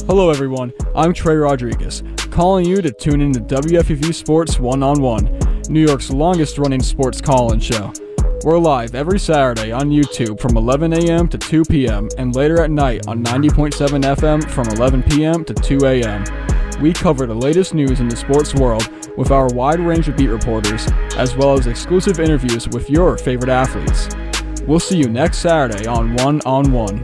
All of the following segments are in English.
Hello everyone, I'm Trey Rodriguez, calling you to tune in to WFUV Sports One-on-One, New York's longest running sports call-in show. We're live every Saturday on YouTube from 11 a.m. to 2 p.m. and later at night on 90.7 FM from 11 p.m. to 2 a.m. We cover the latest news in the sports world with our wide range of beat reporters, as well as exclusive interviews with your favorite athletes. We'll see you next Saturday on One-on-One.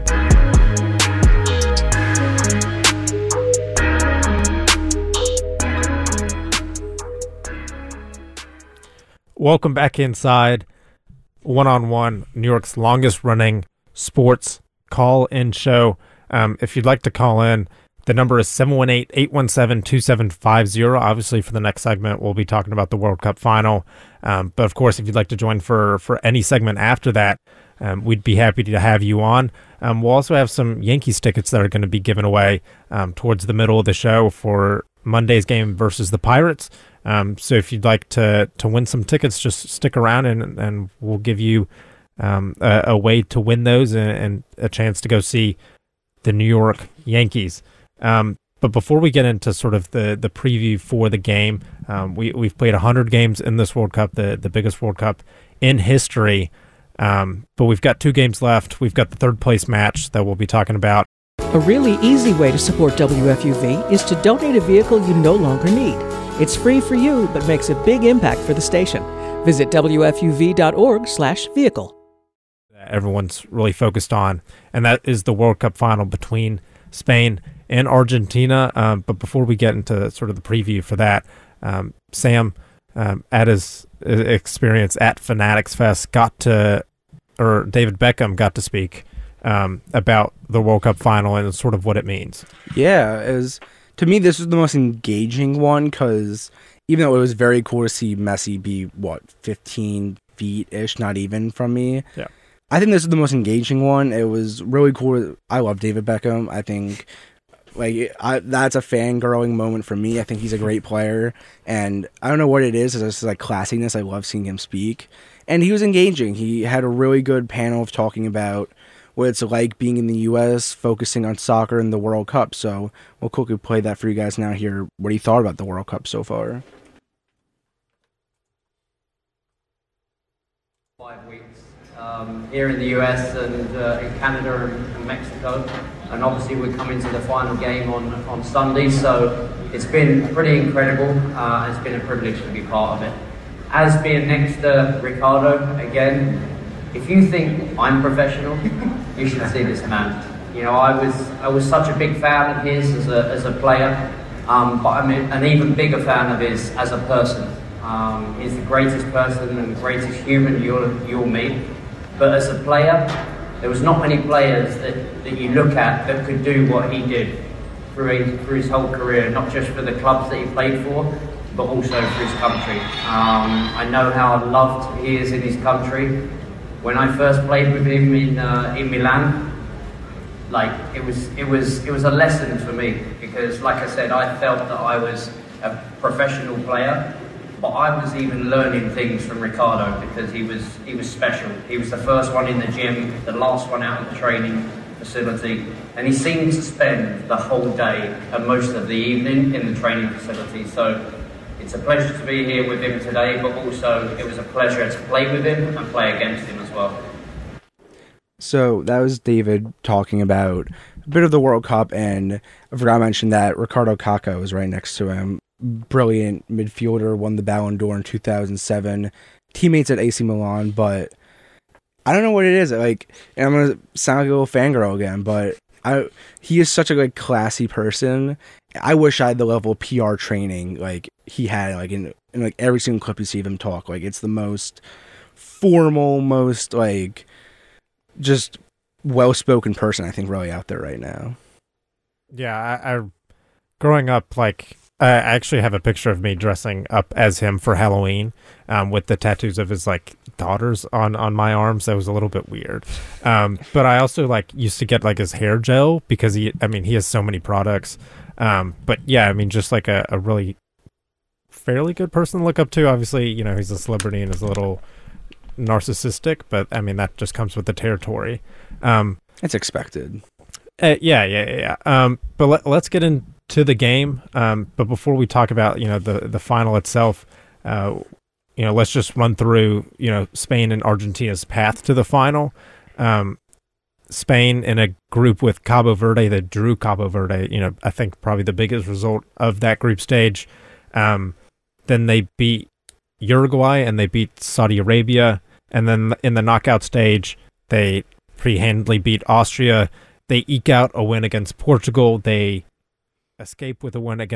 Welcome back inside One-on-One, New York's longest-running sports call-in show. If you'd like to call in, the number is 718-817-2750. Obviously, for the next segment, we'll be talking about the World Cup final. But, of course, if you'd like to join for any segment after that, we'd be happy to have you on. We'll also have some Yankees tickets that are going to be given away towards the middle of the show for Monday's game versus the Pirates. So if you'd like to win some tickets, just stick around and we'll give you a way to win those and a chance to go see the New York Yankees. But before we get into sort of the preview for the game, we've played 100 games in this World Cup, the biggest World Cup in history. But we've got 2 games left. We've got the third place match that we'll be talking about. A really easy way to support WFUV is to donate a vehicle you no longer need. It's free for you, but makes a big impact for the station. Visit WFUV.org/vehicle. Everyone's really focused on, and that is the World Cup final between Spain and Argentina. But before we get into sort of the preview for that, Sam, at his experience at Fanatics Fest, David Beckham got to speak about the World Cup final and sort of what it means. Yeah, to me, this was the most engaging one because even though it was very cool to see Messi be, 15 feet-ish, not even from me, yeah, I think this is the most engaging one. It was really cool. I love David Beckham. I think that's a fangirling moment for me. I think he's a great player, and I don't know what it is. It's just like classiness. I love seeing him speak, and he was engaging. He had a really good panel of talking about what it's like being in the U.S., focusing on soccer and the World Cup. So we'll quickly play that for you guys now, hear what he thought about the World Cup so far. 5 weeks here in the US and in Canada and Mexico, and obviously we're coming to the final game on Sunday, so it's been pretty incredible, and it's been a privilege to be part of it. As being next to Ricardo again, if you think I'm professional, you should see this man. You know, I was such a big fan of his as a player, but I'm an even bigger fan of his as a person. He's the greatest person and the greatest human you'll meet. But as a player, there was not many players that you look at that could do what he did through his whole career, not just for the clubs that he played for, but also for his country. I know how loved he is in his country. When I first played with him in Milan, it was a lesson for me because, like I said, I felt that I was a professional player, but I was even learning things from Ricardo because he was special. He was the first one in the gym, the last one out of the training facility, and he seemed to spend the whole day and most of the evening in the training facility. So it's a pleasure to be here with him today, but also it was a pleasure to play with him and play against him as well. So that was David talking about a bit of the World Cup, and I forgot to mention that Ricardo Kaká was right next to him. Brilliant midfielder, won the Ballon d'Or in 2007. Teammates at AC Milan, but I don't know what it is. And I'm going to sound like a little fangirl again, but he is such a classy person. I wish I had the level of PR training he had in every single clip you see of him talk. It's the most formal, most just well-spoken person I think really out there right now. Yeah, I growing up, I actually have a picture of me dressing up as him for Halloween, with the tattoos of his daughters on my arms. That was a little bit weird. But I also used to get his hair gel because he has so many products. But yeah, just a really fairly good person to look up to. Obviously, he's a celebrity and is a little narcissistic, but that just comes with the territory. It's expected. Yeah. But let's get into the game. But before we talk about the final itself, let's just run through Spain and Argentina's path to the final. Spain in a group with Cabo Verde that drew Cabo Verde. I think probably the biggest result of that group stage. Then they beat Uruguay and they beat Saudi Arabia, and then in the knockout stage they pretty handily beat Austria. They eke out a win against Portugal. They escape with a win against